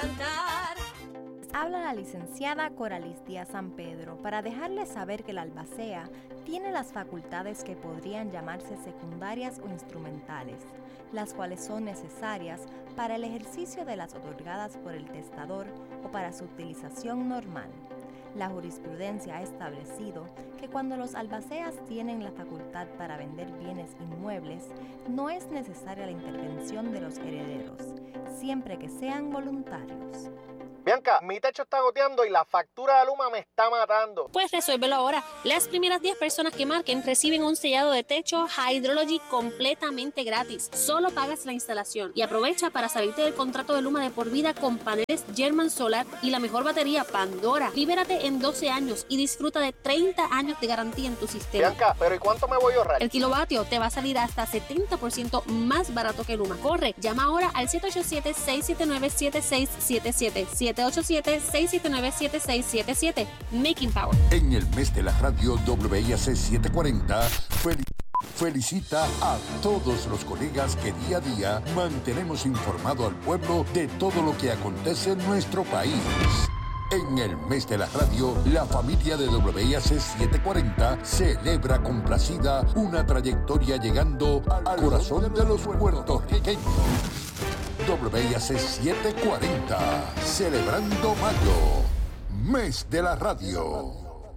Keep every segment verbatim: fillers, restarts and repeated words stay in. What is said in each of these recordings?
cantar. Habla la licenciada Coralis Díaz San Pedro para dejarles saber que la albacea tiene las facultades que podrían llamarse secundarias o instrumentales, las cuales son necesarias para el ejercicio de las otorgadas por el testador o para su utilización normal. La jurisprudencia ha establecido que cuando los albaceas tienen la facultad para vender bienes inmuebles, no es necesaria la intervención de los herederos, siempre que sean voluntarios. Bianca, mi techo está goteando y la factura de Luma me está matando. Pues resuélvelo ahora. Las primeras diez personas que marquen reciben un sellado de techo Hydrology completamente gratis. Solo pagas la instalación y aprovecha para salirte del contrato de Luma de por vida con paneles German Solar y la mejor batería Pandora. Libérate en doce años y disfruta de treinta años de garantía en tu sistema. Bianca, ¿pero y cuánto me voy a ahorrar? El kilovatio te va a salir hasta setenta por ciento más barato que Luma. Corre, llama ahora al siete ocho siete, seis siete nueve, siete seis siete siete. siete ocho siete, seis siete nueve, siete seis siete siete. Making Power. En el mes de la radio W I A C setecientos cuarenta, fel- felicita a todos los colegas que día a día mantenemos informado al pueblo de todo lo que acontece en nuestro país. En el mes de la radio, la familia de W I A C setecientos cuarenta celebra complacida una trayectoria llegando al corazón de los puertorriqueños. W I A C setecientos cuarenta, celebrando mayo, mes de la radio.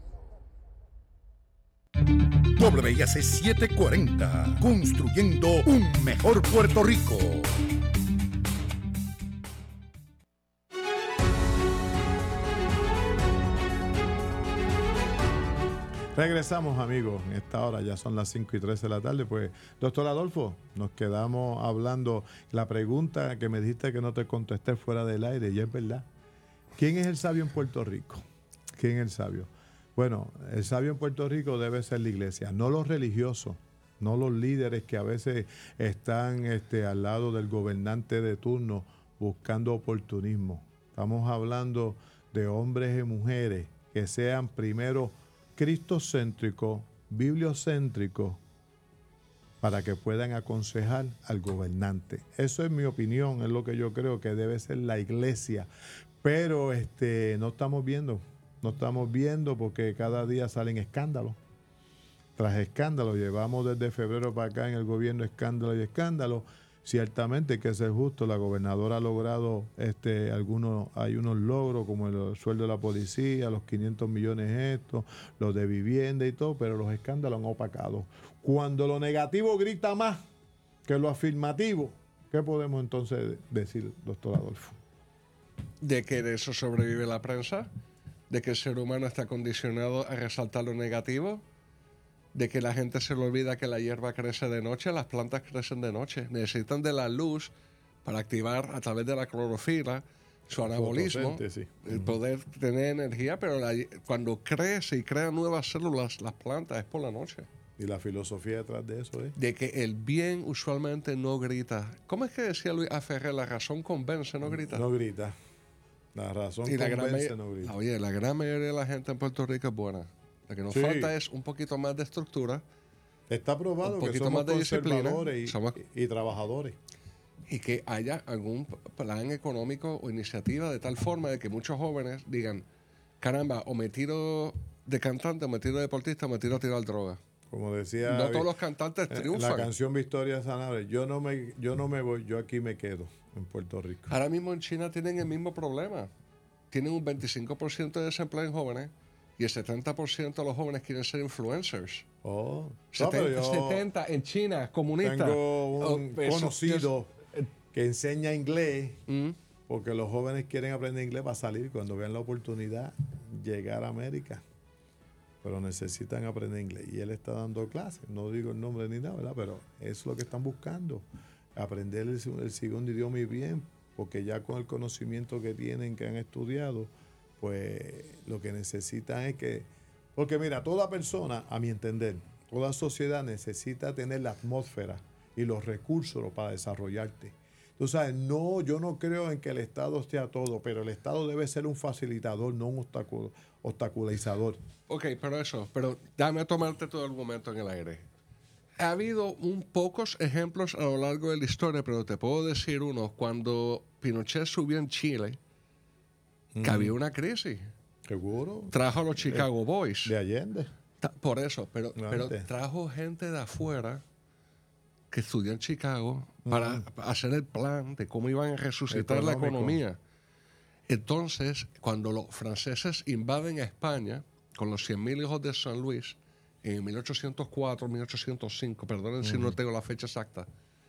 W I A C setecientos cuarenta, construyendo un mejor Puerto Rico. Regresamos, amigos, en esta hora, ya son las cinco y trece de la tarde. Pues, doctor Adolfo, nos quedamos hablando. La pregunta que me dijiste que no te contesté fuera del aire, y es verdad. ¿Quién es el sabio en Puerto Rico? ¿Quién es el sabio? Bueno, el sabio en Puerto Rico debe ser la iglesia, no los religiosos, no los líderes que a veces están este, al lado del gobernante de turno buscando oportunismo. Estamos hablando de hombres y mujeres que sean primero cristocéntricos, bibliocéntricos, para que puedan aconsejar al gobernante. Eso es mi opinión, es lo que yo creo que debe ser la iglesia. Pero este, no estamos viendo, no estamos viendo porque cada día salen escándalos. Tras escándalos, llevamos desde febrero para acá en el gobierno escándalo y escándalo. Ciertamente hay que ser justo, la gobernadora ha logrado este, algunos, hay unos logros como el sueldo de la policía, los quinientos millones estos, los de vivienda y todo, pero los escándalos han opacado. Cuando lo negativo grita más que lo afirmativo, ¿qué podemos entonces decir, doctor Adolfo? De que de eso sobrevive la prensa, de que el ser humano está condicionado a resaltar lo negativo, de que la gente se le olvida que la hierba crece de noche, las plantas crecen de noche. Necesitan de la luz para activar a través de la clorofila su anabolismo, sí. El poder tener energía, pero la, cuando crece y crea nuevas células, las plantas, es por la noche. Y la filosofía detrás de eso es de que el bien usualmente no grita. ¿Cómo es que decía Luis A. Ferrer? La razón convence, no grita. No grita. La razón y la convence, gran no grita. Oye, la gran mayoría de la gente en Puerto Rico es buena. Lo que nos sí. falta es un poquito más de estructura. Está probado que somos más conservadores y, somos, y, y trabajadores. Y que haya algún plan económico o iniciativa de tal forma de que muchos jóvenes digan, caramba, o me tiro de cantante, o me tiro de deportista, o me tiro a tirar droga. Como decía... No todos los cantantes triunfan. La canción Victoria Sanabria, yo no me, yo no me voy, yo aquí me quedo en Puerto Rico. Ahora mismo en China tienen el mismo problema. Tienen un veinticinco por ciento de desempleo en jóvenes. Y el setenta por ciento de los jóvenes quieren ser influencers. Oh, setenta, setenta en China, comunista. Tengo un oh, conocido eso, que enseña inglés, ¿Mm? porque los jóvenes quieren aprender inglés para salir cuando vean la oportunidad, llegar a América. Pero necesitan aprender inglés. Y él está dando clases. No digo el nombre ni nada, ¿verdad? Pero eso es lo que están buscando. Aprender el, el segundo idioma y bien, porque ya con el conocimiento que tienen, que han estudiado, pues lo que necesitan es que, porque mira, toda persona, a mi entender, toda sociedad necesita tener la atmósfera y los recursos para desarrollarte. Tú sabes, no, yo no creo en que el Estado sea todo, pero el Estado debe ser un facilitador, no un obstáculo, obstaculizador. Ok, pero eso, pero dame tomarte todo el argumento en el aire. Ha habido un pocos ejemplos a lo largo de la historia, pero te puedo decir uno. Cuando Pinochet subió en Chile, que había una crisis. Seguro. Trajo a los Chicago Boys. De Allende. Ta- Por eso, pero, pero Antes. trajo gente de afuera que estudió en Chicago para hacer el plan de cómo iban a resucitar la Económico. economía. Entonces, cuando los franceses invaden a España con los cien mil hijos de San Luis en mil ochocientos cuatro, mil ochocientos cinco, perdonen si no tengo la fecha exacta,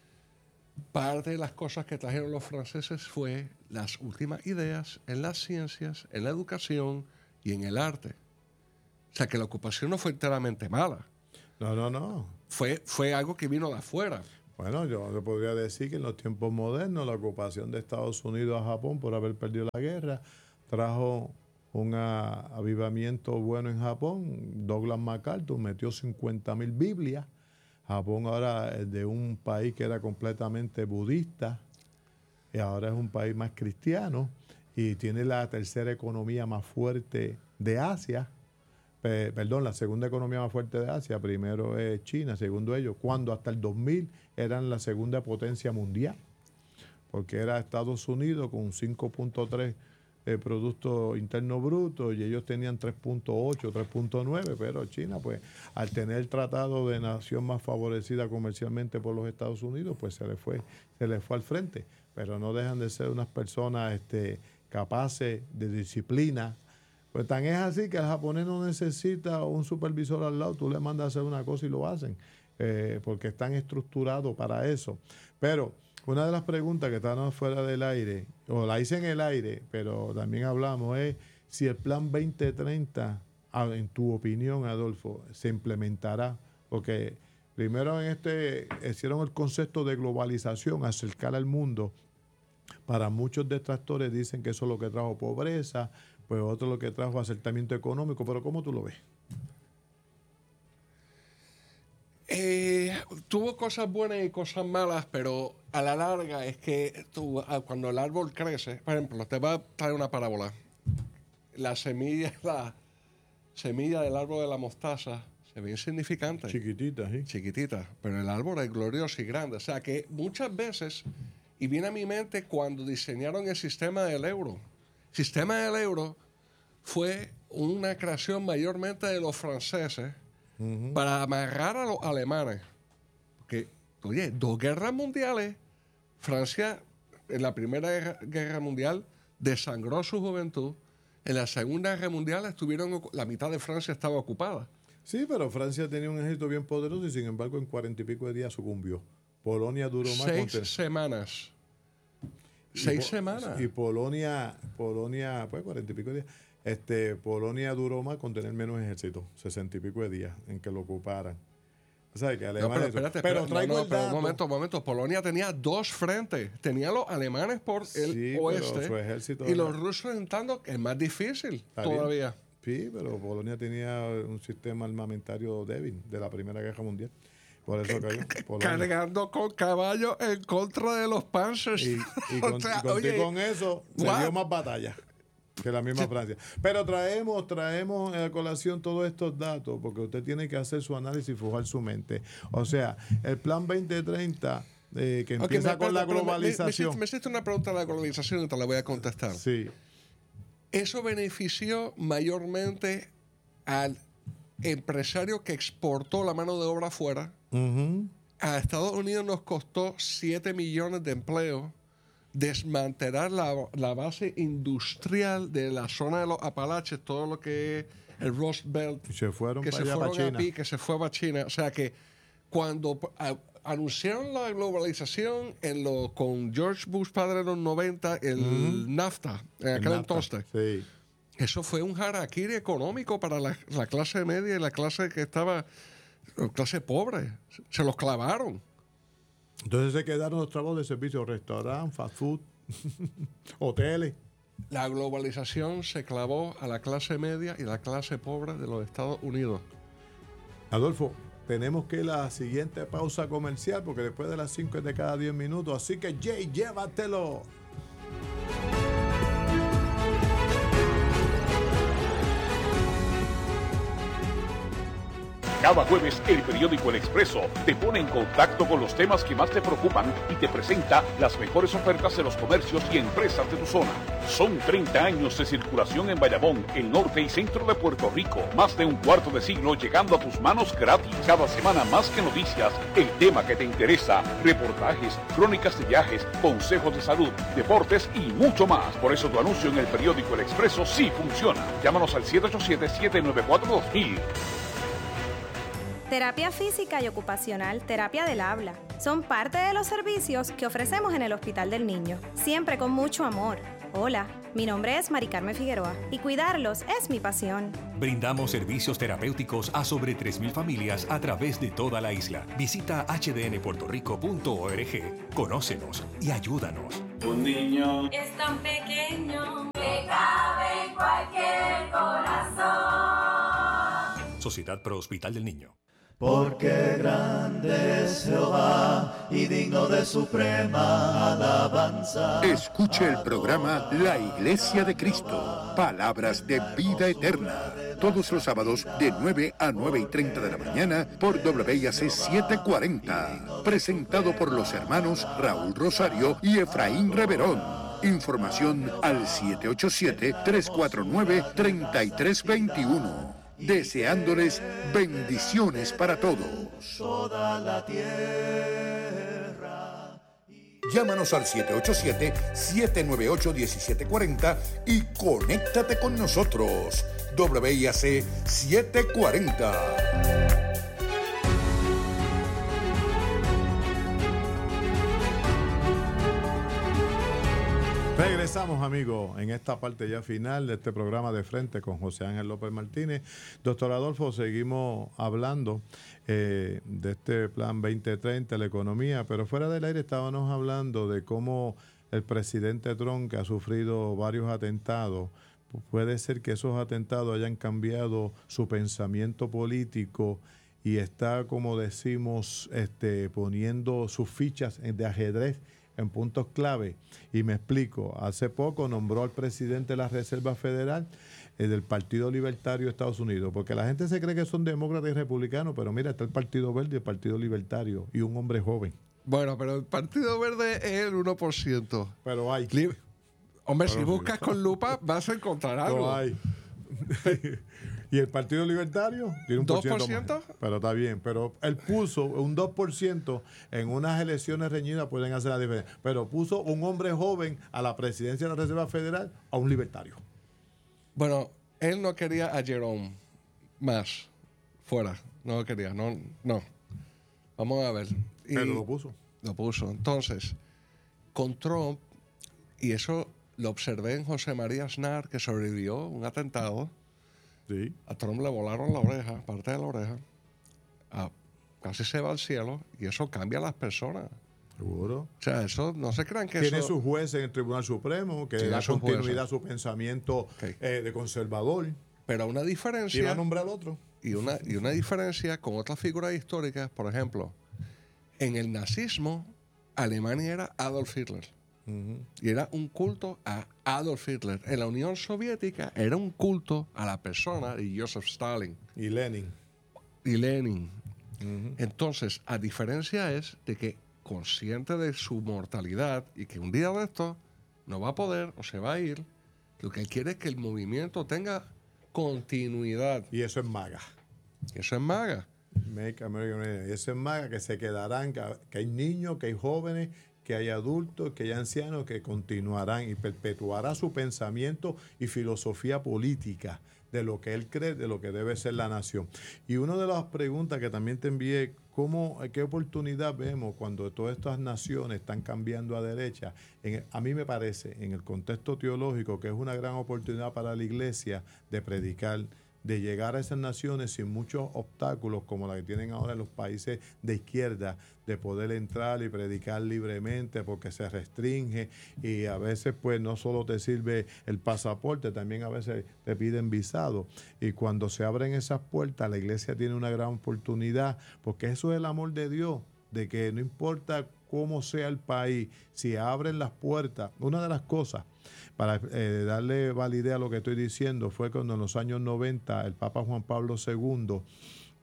parte de las cosas que trajeron los franceses fue las últimas ideas en las ciencias, en la educación y en el arte. O sea, que la ocupación no fue enteramente mala. No, no, no. Fue, fue algo que vino de afuera. Bueno, yo le podría decir que en los tiempos modernos la ocupación de Estados Unidos a Japón por haber perdido la guerra trajo un a- avivamiento bueno en Japón. Douglas MacArthur metió cincuenta mil Biblias. Japón ahora es de un país que era completamente budista y ahora es un país más cristiano y tiene la tercera economía más fuerte de Asia. Pe- perdón, la segunda economía más fuerte de Asia. Primero es China, segundo ellos, cuando hasta el dos mil eran la segunda potencia mundial, porque era Estados Unidos con cinco punto tres eh, Producto Interno Bruto y ellos tenían tres punto ocho, tres punto nueve, pero China, pues al tener el tratado de nación más favorecida comercialmente por los Estados Unidos, pues se le fue, se le fue al frente, pero no dejan de ser unas personas este, capaces de disciplina. Pues tan es así que el japonés no necesita un supervisor al lado, tú le mandas a hacer una cosa y lo hacen, eh, porque están estructurados para eso. Pero una de las preguntas que están fuera del aire, o la hice en el aire, pero también hablamos, es si el plan veinte treinta, a- en tu opinión, Adolfo, se implementará, porque primero en este hicieron el concepto de globalización, acercar al mundo. Para muchos detractores dicen que eso es lo que trajo pobreza, pues otro lo que trajo acercamiento económico, pero ¿cómo tú lo ves? Eh, tuvo cosas buenas y cosas malas, pero a la larga es que tú, ah, cuando el árbol crece, por ejemplo, te voy a traer una parábola. La semilla, la semilla del árbol de la mostaza se ve insignificante, Chiquitita, ¿sí? chiquitita, pero el árbol es glorioso y grande. O sea que muchas veces, y viene a mi mente cuando diseñaron el sistema del euro. El sistema del euro fue una creación mayormente de los franceses para amarrar a los alemanes. Porque, oye, dos guerras mundiales, Francia en la Primera Guerra, Guerra Mundial desangró su juventud, en la Segunda Guerra Mundial estuvieron, ocu- la mitad de Francia estaba ocupada. Sí, pero Francia tenía un ejército bien poderoso y sin embargo en cuarenta y pico de días sucumbió. Polonia duró más. Seis contra- semanas. y Seis Po- semanas. Y Polonia, Polonia, pues cuarenta y pico de días. Este, Polonia duró más con tener menos ejército, sesenta y pico de días en que lo ocuparan. O sea, que No, Alemania. pero espérate, pero espérate, traigo no, no, el pero dato. un momento, un momento. Polonia tenía dos frentes. Tenía los alemanes por el Sí, pero oeste su ejército y era- los rusos entrando, que es más difícil Está bien. todavía. Sí, pero Polonia tenía un sistema armamentario débil de la Primera Guerra Mundial. Por eso cayó. Polonia. Cargando con caballos en contra de los panzers. Y, y O con, sea, y contigo oye, con eso se what? dio más batalla que la misma Francia. Pero traemos, traemos a colación todos estos datos porque usted tiene que hacer su análisis y fijar su mente. O sea, el plan veinte treinta eh, que Ok, empieza me- con la pero- pero me- me- globalización. Me, me hiciste una pregunta de la globalización y te la voy a contestar. Sí, Eso benefició mayormente al empresario que exportó la mano de obra afuera. Ujú. A Estados Unidos nos costó siete millones de empleos desmantelar la, la base industrial de la zona de los Apalaches, todo lo que es el Rust Belt, Y se fueron que para se allá, para fueron a China. pi- que se fue para China. O sea que cuando a- anunciaron la globalización en lo, con George Bush padre en los noventa, el NAFTA, en El aquel NAFTA, entonces, Sí. eso fue un harakiri económico para la, la clase media y la clase que estaba, la clase pobre. Se los clavaron. Entonces se quedaron los trabajos de servicio, restaurantes, fast food, hoteles. La globalización se clavó a la clase media y la clase pobre de los Estados Unidos. Adolfo, tenemos que ir a la siguiente pausa comercial porque después de las cinco es de cada diez minutos. Así que, Jay, llévatelo. Cada jueves, el periódico El Expreso te pone en contacto con los temas que más te preocupan y te presenta las mejores ofertas de los comercios y empresas de tu zona. Son treinta años de circulación en Bayamón, el norte y centro de Puerto Rico. Más de un cuarto de siglo llegando a tus manos gratis. Cada semana más que noticias, el tema que te interesa, reportajes, crónicas de viajes, consejos de salud, deportes y mucho más. Por eso tu anuncio en el periódico El Expreso sí funciona. Llámanos al siete ocho siete, siete nueve cuatro, dos mil. Terapia física y ocupacional, terapia del habla, son parte de los servicios que ofrecemos en el Hospital del Niño, siempre con mucho amor. Hola, mi nombre es Mari Carmen Figueroa y cuidarlos es mi pasión. Brindamos servicios terapéuticos a sobre tres mil familias a través de toda la isla. Visita h d n puerto rico punto org, conócenos y ayúdanos. Un niño es tan pequeño que cabe en cualquier corazón. Sociedad Pro Hospital del Niño. Porque grande es Jehová y digno de suprema alabanza. Escuche el programa La Iglesia de Cristo, palabras de vida eterna, todos los sábados de nueve a nueve y treinta de la mañana por W I A C setecientos cuarenta, presentado por los hermanos Raúl Rosario y Efraín Reverón. Información al siete ocho siete, tres cuatro nueve, tres tres dos uno. Deseándoles bendiciones para todos. Toda la tierra. Llámanos al siete ocho siete, siete nueve ocho, uno siete cuatro cero y conéctate con nosotros. W I A C setecientos cuarenta. Regresamos, amigos, en esta parte ya final de este programa de Frente con José Ángel López Martínez. Doctor Adolfo, seguimos hablando eh, de este plan veinte treinta, la economía, pero fuera del aire estábamos hablando de cómo el presidente Trump, que ha sufrido varios atentados, puede ser que esos atentados hayan cambiado su pensamiento político y está, como decimos, este, poniendo sus fichas de ajedrez en puntos clave. Y me explico. Hace poco nombró al presidente de la Reserva Federal eh, del Partido Libertario de Estados Unidos, porque la gente se cree que son demócratas y republicanos, pero mira, está el Partido Verde y el Partido Libertario, y un hombre joven. Bueno, pero el Partido Verde es el uno por ciento. Pero hay. Li- Hombre, pero si buscas con lupa, vas a encontrar algo. No hay. ¿Y el Partido Libertario? Tiene un ¿dos por por ciento ciento? más. Pero está bien. Pero él puso un dos por ciento en unas elecciones reñidas, pueden hacer la diferencia. Pero puso un hombre joven a la presidencia de la Reserva Federal a un libertario. Bueno, él no quería a Jerome más fuera. No lo quería. No, no. Vamos a ver. Y Pero lo puso. Lo puso. Entonces, con Trump, y eso lo observé en José María Aznar, que sobrevivió a un atentado. Sí. A Trump le volaron la oreja, parte de la oreja. A, casi se va al cielo y eso cambia a las personas. Seguro. O sea, eso no se crean que Tiene eso... su juez en el Tribunal Supremo que Tiene da su continuidad a juez. su pensamiento Okay. eh, de conservador. Pero una Y va diferencia... a nombrar al otro. Y una, y una diferencia con otras figuras históricas, por ejemplo, en el nazismo, Alemania era Adolf Hitler. Uh-huh. Y era un culto a Adolf Hitler. En la Unión Soviética era un culto a la persona de Joseph Stalin. Y Lenin. Y Lenin. Uh-huh. Entonces, a diferencia es de que consciente de su mortalidad y que un día de esto no va a poder o se va a ir, lo que él quiere es que el movimiento tenga continuidad. Y eso es MAGA. Eso es MAGA. Make America Great Again. Eso es MAGA, que se quedarán, que, que hay niños, que hay jóvenes, que hay adultos, que hay ancianos que continuarán y perpetuará su pensamiento y filosofía política de lo que él cree, de lo que debe ser la nación. Y una de las preguntas que también te envié, ¿cómo, qué oportunidad vemos cuando todas estas naciones están cambiando a derecha? En, a mí me parece, en el contexto teológico, que es una gran oportunidad para la iglesia de predicar, de llegar a esas naciones sin muchos obstáculos como la que tienen ahora los países de izquierda, de poder entrar y predicar libremente porque se restringe y a veces pues no solo te sirve el pasaporte, también a veces te piden visado. Y cuando se abren esas puertas, la iglesia tiene una gran oportunidad, porque eso es el amor de Dios, de que no importa cómo sea el país, si abren las puertas. Una de las cosas, para eh, darle validez a lo que estoy diciendo, fue cuando en los años noventa el Papa Juan Pablo segundo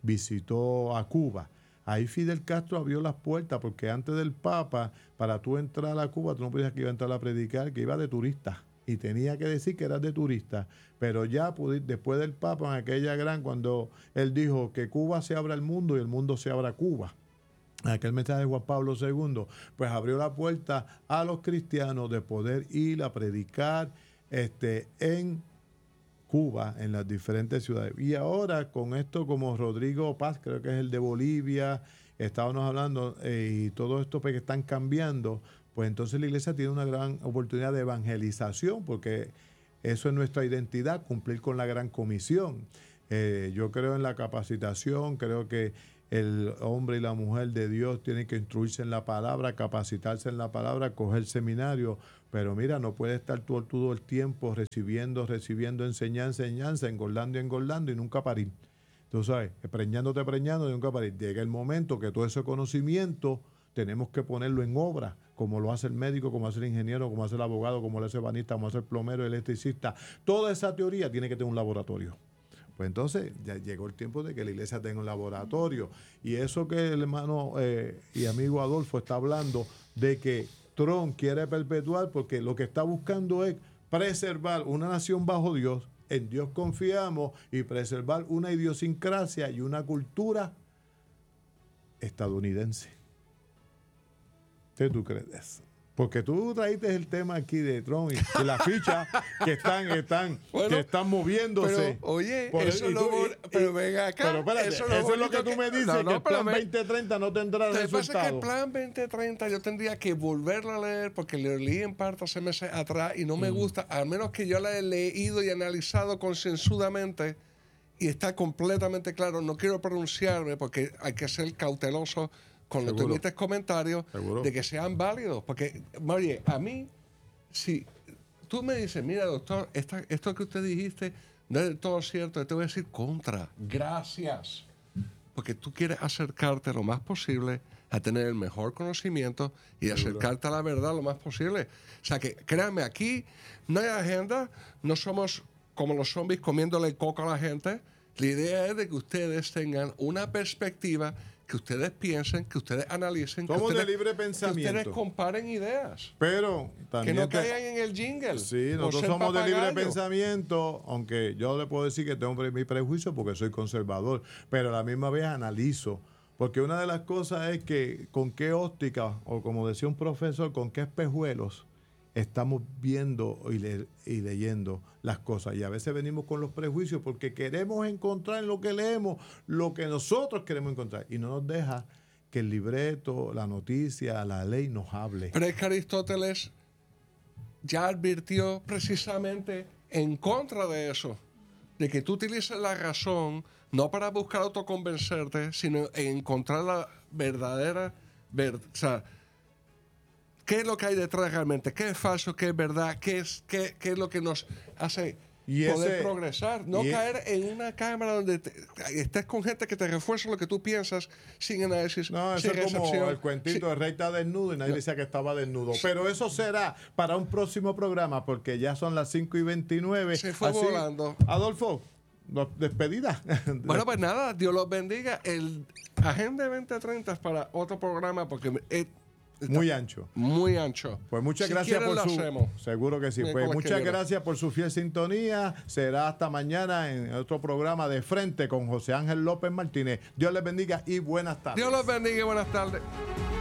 visitó a Cuba. Ahí Fidel Castro abrió las puertas, porque antes del Papa, para tú entrar a Cuba, tú no podías que iba a entrar a predicar, que iba de turista. Y tenía que decir que eras de turista. Pero ya después del Papa, en aquella gran, cuando él dijo que Cuba se abra al mundo y el mundo se abra a Cuba, aquel mensaje de Juan Pablo segundo, pues abrió la puerta a los cristianos de poder ir a predicar este, en Cuba, en las diferentes ciudades. Y ahora con esto, como Rodrigo Paz, creo que es el de Bolivia, estábamos hablando, eh, y todo esto pues, que están cambiando, pues entonces la iglesia tiene una gran oportunidad de evangelización, porque eso es nuestra identidad, cumplir con la gran comisión. Eh, yo creo en la capacitación, creo que el hombre y la mujer de Dios tienen que instruirse en la palabra, capacitarse en la palabra, coger seminario, pero mira, no puede estar todo, todo el tiempo recibiendo, recibiendo enseñanza, enseñanza, engordando y engordando y nunca parir. Tú sabes, preñándote, preñando y nunca parir. Llega el momento que todo ese conocimiento tenemos que ponerlo en obra, como lo hace el médico, como hace el ingeniero, como hace el abogado, como lo hace el banista, como hace el plomero, el electricista. Toda esa teoría tiene que tener un laboratorio. Pues entonces ya llegó el tiempo de que la iglesia tenga un laboratorio. Y eso que el hermano eh, y amigo Adolfo está hablando de que Trump quiere perpetuar, porque lo que está buscando es preservar una nación bajo Dios, en Dios confiamos, y preservar una idiosincrasia y una cultura estadounidense. ¿Qué tú crees de eso? Porque tú traíste el tema aquí de Trump y, y las fichas que están, están, bueno, que están moviéndose. Pero, oye, Por eso el, lo tú, y, pero venga acá. Pero espérate, eso, eso es lo que tú me dices, no, no, que el plan veinte treinta no tendrá resultado. Lo que pasa es que el plan veinte treinta yo tendría que volverlo a leer, porque lo leí en parte hace meses atrás y no me mm. gusta, al menos que yo lo he leído y analizado concienzudamente y está completamente claro. No quiero pronunciarme porque hay que ser cauteloso con los emites comentarios. ¿Seguro? De que sean válidos. Porque, oye, a mí, si tú me dices, mira, doctor, esta, esto que usted dijiste no es del todo cierto, yo te voy a decir contra. Gracias. Porque tú quieres acercarte lo más posible a tener el mejor conocimiento y ¿seguro? Acercarte a la verdad lo más posible. O sea que, créanme, aquí no hay agenda, no somos como los zombies comiéndole coco a la gente. La idea es de que ustedes tengan una perspectiva, que ustedes piensen, que ustedes analicen, somos que ustedes, de libre pensamiento, que ustedes comparen ideas, pero también que no te... caigan en el jingle. Sí, nosotros somos de libre pensamiento, aunque yo le puedo decir que tengo mi prejuicio porque soy conservador, pero a la misma vez analizo, porque una de las cosas es que con qué óptica, o como decía un profesor, con qué espejuelos estamos viendo y, le, y leyendo las cosas. Y a veces venimos con los prejuicios porque queremos encontrar en lo que leemos lo que nosotros queremos encontrar. Y no nos deja que el libreto, la noticia, la ley nos hable. Pero es que Aristóteles ya advirtió precisamente en contra de eso, de que tú utilices la razón no para buscar autoconvencerte, sino en encontrar la verdadera verdad. O sea, ¿qué es lo que hay detrás realmente? ¿Qué es falso? ¿Qué es verdad? ¿Qué es, qué, qué es lo que nos hace y poder ese, progresar? No caer es, en una cámara donde te, estés con gente que te refuerza lo que tú piensas sin análisis, no, sin eso es recepción. Como el cuentito, sí. El rey está desnudo y nadie no. decía que estaba desnudo. Sí. Pero eso será para un próximo programa, porque ya son las cinco y veintinueve. Se fue Así, volando. Adolfo, despedida. Bueno, pues nada, Dios los bendiga. El Agenda veinte treinta es para otro programa porque... Eh, muy ancho. Muy ancho. Pues muchas si gracias por su... Hacemos. Seguro que sí. Pues muchas gracias por su fiel sintonía. Será hasta mañana en otro programa de Frente con José Ángel López Martínez. Dios les bendiga y buenas tardes. Dios los bendiga y buenas tardes.